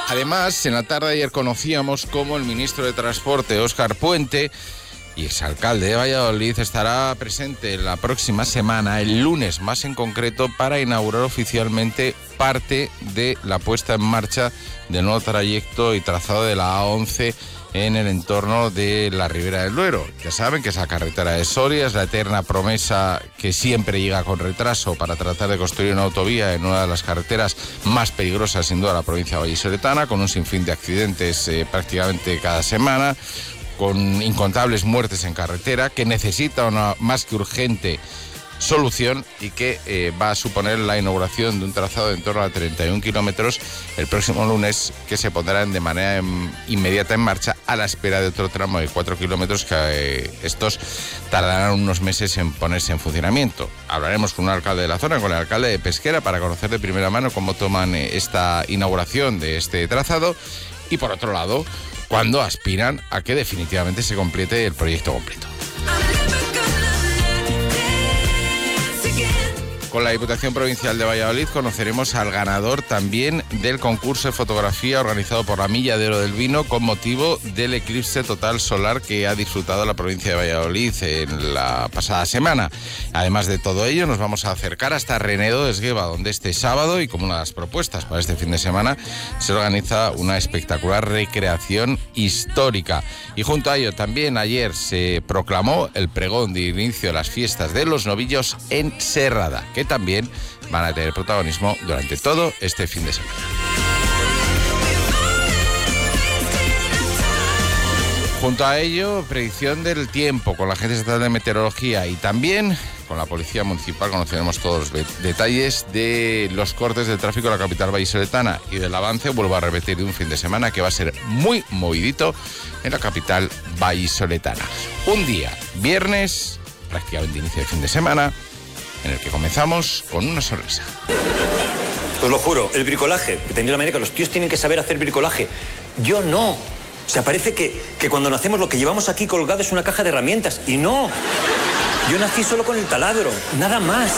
Además, en la tarde de ayer conocíamos cómo el ministro de Transporte, Óscar Puente, y exalcalde de Valladolid, estará presente la próxima semana, el lunes más en concreto, para inaugurar oficialmente parte de la puesta en marcha del nuevo trayecto y trazado de la A11 en el entorno de la Ribera del Duero. Ya saben que esa carretera de Soria es la eterna promesa que siempre llega con retraso para tratar de construir una autovía en una de las carreteras más peligrosas sin duda de la provincia vallisoletana, con un sinfín de accidentes prácticamente cada semana, con incontables muertes en carretera, que necesita una más que urgente solución y que va a suponer la inauguración de un trazado de en torno a 31 kilómetros el próximo lunes, que se pondrán de manera inmediata en marcha, a la espera de otro tramo de 4 kilómetros que estos tardarán unos meses en ponerse en funcionamiento. Hablaremos con un alcalde de la zona, con el alcalde de Pesquera, para conocer de primera mano cómo toman esta inauguración de este trazado y, por otro lado, cuando aspiran a que definitivamente se complete el proyecto completo. Con la Diputación Provincial de Valladolid conoceremos al ganador también del concurso de fotografía organizado por la Milla de Oro del Vino con motivo del eclipse total solar que ha disfrutado la provincia de Valladolid en la pasada semana. Además de todo ello, nos vamos a acercar hasta Renedo de Esgueva, donde este sábado, y como una de las propuestas para este fin de semana, se organiza una espectacular recreación histórica. Y junto a ello, también ayer se proclamó el pregón de inicio de las fiestas de los novillos en Serrada, que también van a tener protagonismo durante todo este fin de semana. Junto a ello, predicción del tiempo con la Agencia Estatal de Meteorología, y también con la Policía Municipal conoceremos todos los detalles de los cortes de tráfico en la capital vallisoletana y del avance, vuelvo a repetir, de un fin de semana que va a ser muy movidito en la capital vallisoletana. Un día, viernes, prácticamente inicio de fin de semana, en el que comenzamos con una sonrisa. Os lo juro, el bricolaje, que tenía la manera que los tíos tienen que saber hacer bricolaje. Yo no. O sea, parece que cuando nacemos lo que llevamos aquí colgado es una caja de herramientas. Y no. Yo nací solo con el taladro, nada más.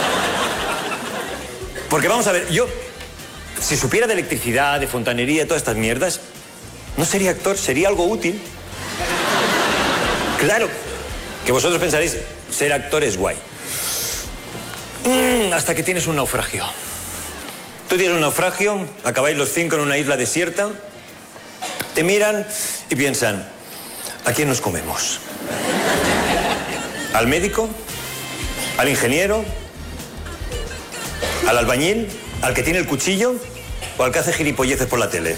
Porque vamos a ver, yo, si supiera de electricidad, de fontanería, de todas estas mierdas, no sería actor, sería algo útil. Claro, que vosotros pensaréis, ser actor es guay. Hasta que tienes un naufragio. Tú tienes un naufragio, acabáis los 5 en una isla desierta, te miran y piensan, ¿a quién nos comemos? ¿Al médico? ¿Al ingeniero? ¿Al albañil? ¿Al que tiene el cuchillo? ¿O al que hace gilipolleces por la tele?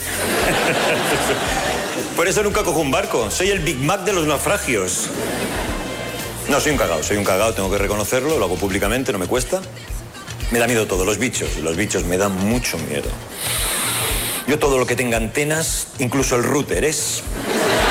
Por eso nunca cojo un barco, soy el Big Mac de los naufragios. No, soy un cagao, tengo que reconocerlo, lo hago públicamente, no me cuesta. Me da miedo todo, los bichos me dan mucho miedo. Yo todo lo que tenga antenas, incluso el router, es...